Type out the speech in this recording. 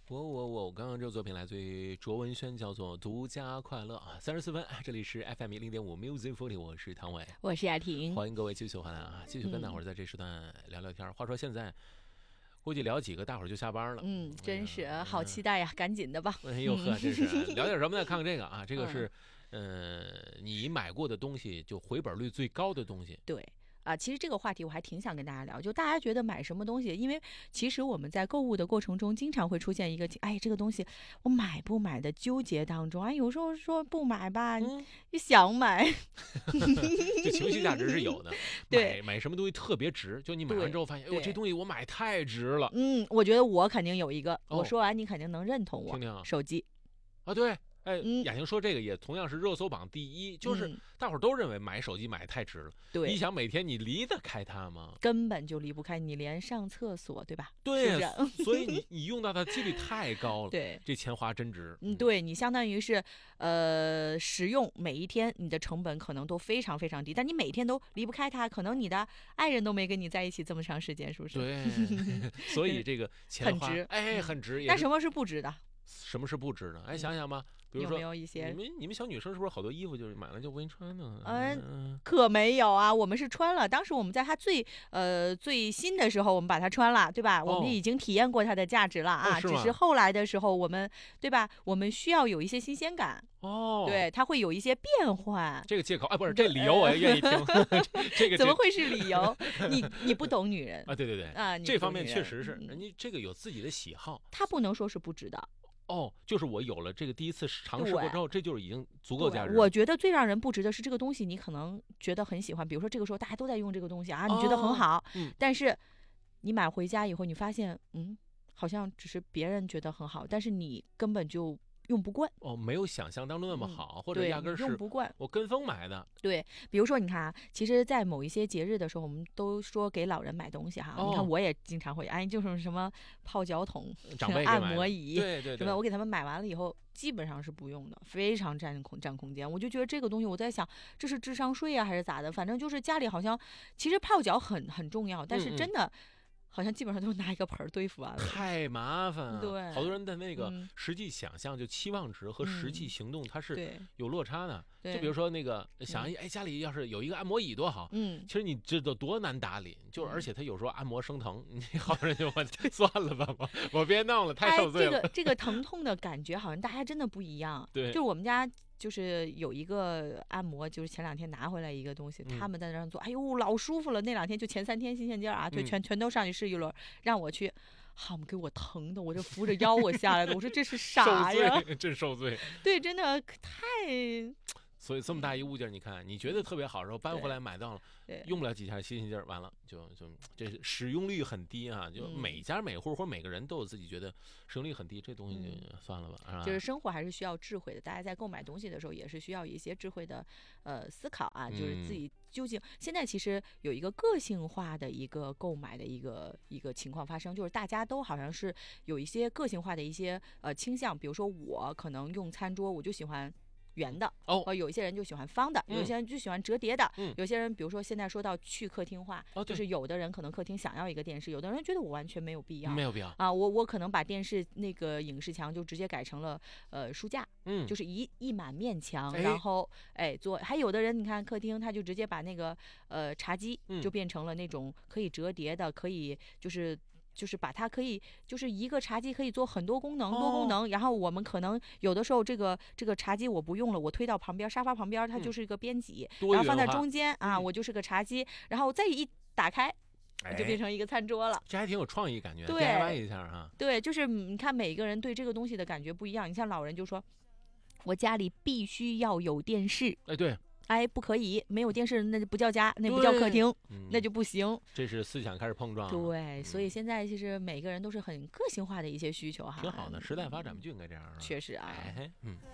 我刚刚这个作品来自于卓文萱，叫做《独家快乐》啊，34分，这里是 FM 0.5 Music 40，我是唐伟， 我是雅婷， 欢迎各位继续回来啊，继续跟大伙儿在这时段聊聊天。话说现在估计聊几个，大伙儿就下班了。 真是好期待呀，赶紧的吧。 哎呦呵，真是聊点什么呢？看看这个啊，这个是你买过的东西就回本率最高的东西。 对。其实这个话题我还挺想跟大家聊，就大家觉得买什么东西，因为其实我们在购物的过程中，经常会出现一个，这个东西我买不买的纠结当中，有时候说不买吧，又想买， 这情绪价值是有的。 对， 买什么东西特别值，就你买完之后发现，哎呦，这东西我买太值了。 我觉得我肯定有一个，我说完你肯定能认同我。 听听啊， 手机啊，对。雅婷说这个也同样是热搜榜第一，就是大伙儿都认为买手机买太值了。 对， 你想每天你离得开它吗？ 根本就离不开，你连上厕所，对吧？ 对，所以你用到它的几率太高了。 对， 这钱花真值。 对，你相当于是使用每一天你的成本可能都非常非常低，但你每天都离不开它，可能你的爱人都没跟你在一起这么长时间，是不是？ 对，所以这个钱花很值， 很值。 但什么是不值的？ 什么是不值的？想想吧。比如说， 有没有一些你们小女生是不是好多衣服就是买了就不给你穿呢？ 可没有啊，我们是穿了。当时我们在它最新的时候，我们把它穿了，对吧？我们已经体验过它的价值了啊。只是后来的时候，我们对吧？我们需要有一些新鲜感。对，它会有一些变换。 这个借口不是这理由，我也愿意听。这个怎么会是理由？你不懂女人啊？对啊， 这方面确实是人家这个有自己的喜好。 他不能说是不值的。 就是我有了这个第一次尝试过之后，这就是已经足够价值。 我觉得最让人不值的是这个东西，你可能觉得很喜欢，比如说这个时候大家都在用这个东西啊，你觉得很好，但是你买回家以后，你发现好像只是别人觉得很好，但是你根本就用不惯。 没有想象当中那么好，或者压根儿是用不惯， 我跟风买的。 对，比如说你看啊，其实，在某一些节日的时候，我们都说给老人买东西哈。你看，我也经常会，就是什么泡脚桶、按摩椅， 对， 什么我给他们买完了以后，基本上是不用的，非常占空间。我就觉得这个东西，我在想，这是智商税啊，还是咋的？反正就是家里好像，其实泡脚很重要，但是真的。好像基本上都拿一个盆对付完了， 太麻烦了。 对， 好多人的那个实际想象就期望值和实际行动它是有落差的。就比如说那个想家里要是有一个按摩椅多好，其实你知道多难打理，就是而且他有时候按摩生疼，你好多人就问算了吧，我别弄了，太受罪了。 这个疼痛的感觉好像大家真的不一样。 对， 就是我们家。就是有一个按摩，就是前2天拿回来一个东西，他们在那做，哎呦老舒服了。那2天就前3天新鲜劲儿啊，对，全都上去试一轮，让我去，好，给我疼的，我这扶着腰我下来的，我说这是啥呀？ 真受罪。 对，真的太。 所以这么大一物件，你看你觉得特别好，然后搬回来买到了，用不了几下新鲜劲儿，完了就这使用率很低啊！就每家每户或每个人都有自己觉得使用率很低，这东西就算了吧。 就是生活还是需要智慧的，大家在购买东西的时候也是需要一些智慧的思考啊，就是自己究竟现在其实有一个个性化的一个购买的一个情况发生，就是大家都好像是有一些个性化的一些倾向，比如说我可能用餐桌我就喜欢。圆的有一些人就喜欢方的，有些人就喜欢折叠的，有些人比如说现在说到去客厅化，就是有的人可能客厅想要一个电视，有的人觉得我完全没有必要，啊，我可能把电视那个影视墙就直接改成了书架，就是一满面墙，然后做，还有的人你看客厅他就直接把那个茶几就变成了那种可以折叠的，可以就是把它可以，就是一个茶几可以做很多功能，多功能。然后我们可能有的时候这个茶几我不用了，我推到旁边沙发旁边，它就是一个边几，然后放在中间啊，我就是个茶几，然后再一打开。就变成一个餐桌了， 这还挺有创意感觉， 对 DIY 一下哈。 对，就是你看每个人对这个东西的感觉不一样。你像老人就说，我家里必须要有电视， 对。 不可以，没有电视那就不叫家，那不叫客厅，那就不行。 这是思想开始碰撞。 对，所以现在其实每个人都是很个性化的一些需求哈。 挺好的，时代发展不就应该这样吗？ 确实啊。